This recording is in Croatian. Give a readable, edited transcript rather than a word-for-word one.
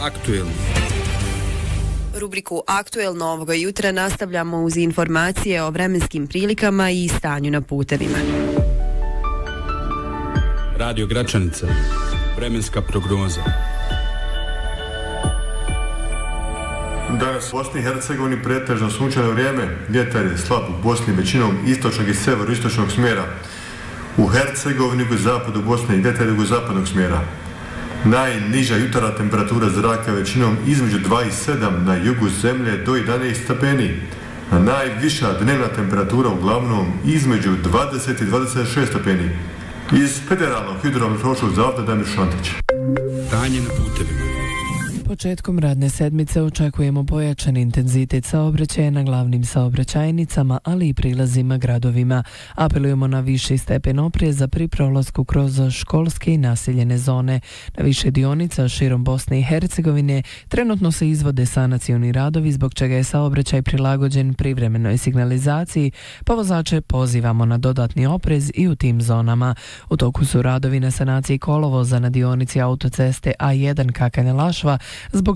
Aktuelno. Rubriku Aktuelno ovoga jutra nastavljamo uz informacije o vremenskim prilikama i stanju na putevima. Radio Gračanica. Vremenska prognoza. Danas u Bosni i Hercegovini pretežno sunčano vrijeme, vjetar je slab u Bosni većinom istočnog i severoistočnog smjera. U Hercegovini i zapadu Bosne i vjetar jugozapadnog smjera. Najniža jutarnja temperatura zraka većinom između 2 i 7 na jugu zemlje do 11 stepeni. A najviša dnevna temperatura uglavnom između 20 i 26 stepeni. Iz Federalnog hidrometeorološkog zavoda Damir Šantić. Stanje na putevima. Početkom radne sedmice očekujemo pojačan intenzitet saobraćaja na glavnim saobraćajnicama, ali i prilazima gradovima. Apelujemo na viši stepen opreza pri prolasku kroz školske i naseljene zone. Na više dionica širom Bosne i Hercegovine trenutno se izvode sanacioni radovi, zbog čega je saobraćaj prilagođen privremenoj signalizaciji, pa vozače pozivamo na dodatni oprez i u tim zonama. U toku su radovi na sanaciji kolovoza na dionici autoceste A1 Kakane-Lašva, zbog